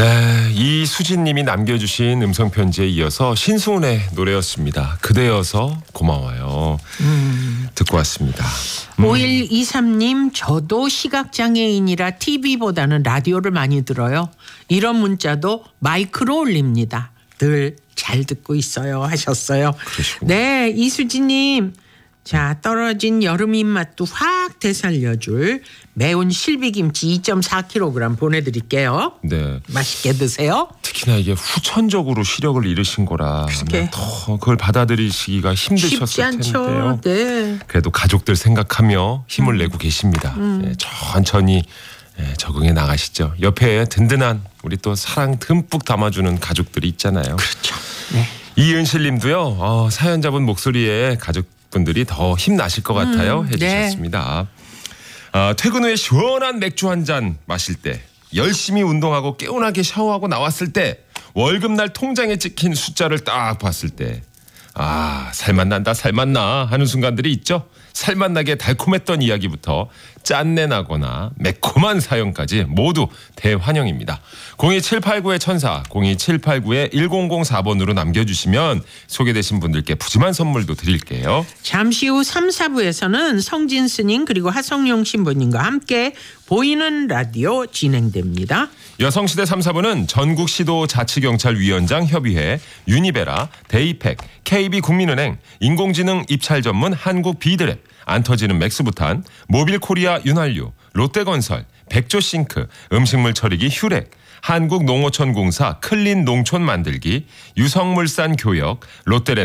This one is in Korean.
네, 이수진님이 남겨주신 음성편지에 이어서 신승훈의 노래였습니다. 그대여서 고마워요. 듣고 왔습니다. 5123님, 저도 시각장애인이라 TV보다는 라디오를 많이 들어요. 이런 문자도 마이크로 올립니다. 늘 잘 듣고 있어요 하셨어요. 그러시군요. 네, 이수진님. 자, 떨어진 여름 입맛도 확 되살려줄 매운 실비김치 2.4kg 보내드릴게요. 네. 맛있게 드세요. 특히나 이게 후천적으로 시력을 잃으신 거라 그러게. 더 그걸 받아들이시기가 힘드셨을 쉽지 않죠. 텐데요. 네. 그래도 가족들 생각하며 힘을 내고 계십니다. 예, 천천히 적응해 나가시죠. 옆에 든든한 우리 또 사랑 듬뿍 담아주는 가족들이 있잖아요. 그렇죠. 네. 이은실 님도요. 사연자분 목소리에 가족분들이 더 힘나실 것 같아요. 해주셨습니다. 퇴근 후에 시원한 맥주 한 잔 마실 때, 열심히 운동하고 개운하게 샤워하고 나왔을 때, 월급날 통장에 찍힌 숫자를 딱 봤을 때, 살맛난다 살맛나 하는 순간들이 있죠. 살맛나게 달콤했던 이야기부터 짠내 나거나 매콤한 사연까지 모두 대환영입니다. 02789의 천사 02789-1004번으로 남겨주시면 소개되신 분들께 푸짐한 선물도 드릴게요. 잠시 후 3, 4부에서는 성진 스님 그리고 하성룡 신부님과 함께 보이는 라디오 진행됩니다. 여성시대 3, 4부는 전국시도자치경찰위원장 협의회, 유니베라, 데이팩, KB국민은행, 인공지능 입찰 전문 한국비드랩, 안 터지는 맥스부탄, 모빌코리아 윤활유, 롯데건설, 백조싱크, 음식물 처리기 휴렉, 한국농어촌공사 클린 농촌 만들기, 유성물산 교역, 롯데렌